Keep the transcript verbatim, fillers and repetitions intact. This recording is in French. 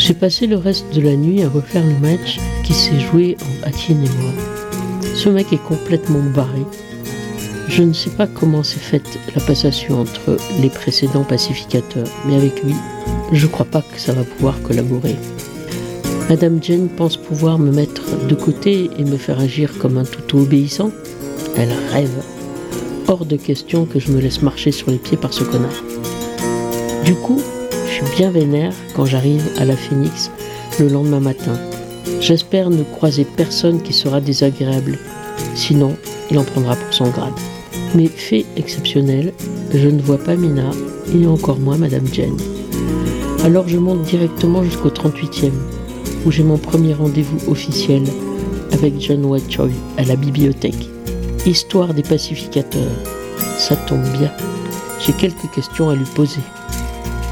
J'ai passé le reste de la nuit à refaire le match qui s'est joué entre Atienne et moi. Ce mec est complètement barré. Je ne sais pas comment s'est faite la passation entre les précédents pacificateurs, mais avec lui, je crois pas que ça va pouvoir collaborer. Madame Jane pense pouvoir me mettre de côté et me faire agir comme un toutou obéissant. Elle rêve. Hors de question que je me laisse marcher sur les pieds par ce connard. Du coup, je suis bien vénère quand j'arrive à la Phoenix le lendemain matin. J'espère ne croiser personne qui sera désagréable. Sinon, il en prendra pour son grade. Mais fait exceptionnel, je ne vois pas Mina et encore moins Madame Jane. Alors je monte directement jusqu'au trente-huitième, où j'ai mon premier rendez-vous officiel avec John Whitechoy à la bibliothèque. Histoire des pacificateurs, ça tombe bien. J'ai quelques questions à lui poser.